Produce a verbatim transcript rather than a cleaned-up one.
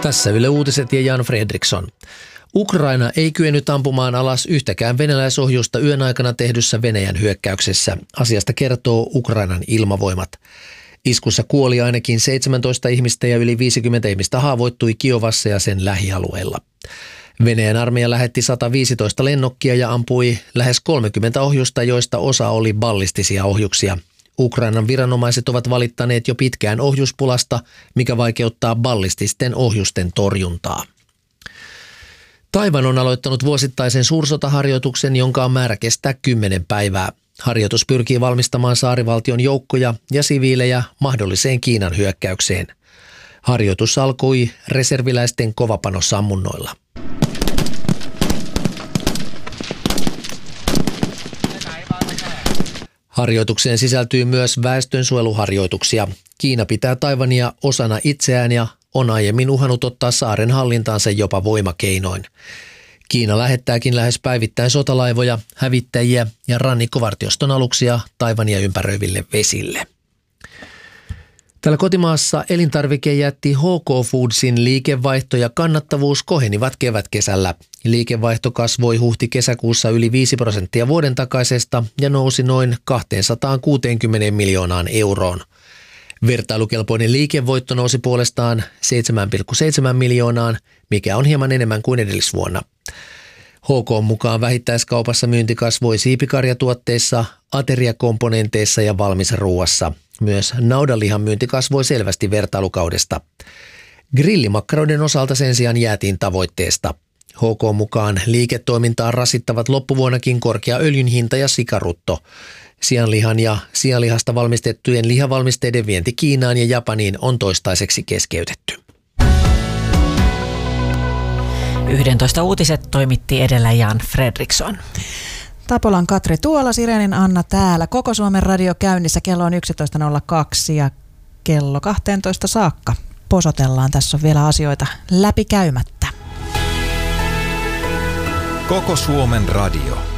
Tässä Yle Uutiset ja Jan Fredriksson. Ukraina ei kyennyt ampumaan alas yhtäkään venäläisohjusta yön aikana tehdyssä Venäjän hyökkäyksessä. Asiasta kertoo Ukrainan ilmavoimat. Iskussa kuoli ainakin seitsemäntoista ihmistä ja yli viisikymmentä ihmistä haavoittui Kiovassa ja sen lähialueilla. Venäjän armeija lähetti sata viisitoista lennokkia ja ampui lähes kolmekymmentä ohjusta, joista osa oli ballistisia ohjuksia. Ukrainan viranomaiset ovat valittaneet jo pitkään ohjuspulasta, mikä vaikeuttaa ballististen ohjusten torjuntaa. Taiwan on aloittanut vuosittaisen suursotaharjoituksen, jonka on määrä kestää kymmenen päivää. Harjoitus pyrkii valmistamaan saarivaltion joukkoja ja siviilejä mahdolliseen Kiinan hyökkäykseen. Harjoitus alkoi reserviläisten kovapanossammunnoilla. Harjoitukseen sisältyy myös väestönsuojeluharjoituksia. Kiina pitää Taiwania osana itseään ja on aiemmin uhannut ottaa saaren hallintaansa jopa voimakeinoin. Kiina lähettääkin lähes päivittäin sotalaivoja, hävittäjiä ja rannikkovartioston aluksia Taiwania ympäröiville vesille. Täällä kotimaassa elintarvikejätti H K Foodsin liikevaihto ja kannattavuus kohenivat kevätkesällä. Liikevaihto kasvoi huhti-kesäkuussa yli viisi prosenttia vuoden takaisesta ja nousi noin kaksisataakuusikymmentä miljoonaan euroon. Vertailukelpoinen liikevoitto nousi puolestaan seitsemän pilkku seitsemän miljoonaan, mikä on hieman enemmän kuin edellisvuonna. H K mukaan vähittäiskaupassa myynti kasvoi siipikarjatuotteissa, ateriakomponenteissa ja valmisruuassa. Myös naudanlihan myynti kasvoi selvästi vertailukaudesta. Grillimakkaroiden osalta sen sijaan jäätiin tavoitteesta. H K mukaan liiketoimintaa rasittavat loppuvuonnakin korkea öljyn hinta ja sikarutto. Sianlihan ja sianlihasta valmistettujen lihavalmisteiden vienti Kiinaan ja Japaniin on toistaiseksi keskeytetty. yksitoista uutiset toimitti edellä Jan Fredriksson. Tapolan Katri tuolla, Sirenin Anna täällä. Koko Suomen radio käynnissä. Kello on yksitoista nolla kaksi ja kello kaksitoista saakka posotellaan. Tässä on vielä asioita läpikäymättä. Koko Suomen radio.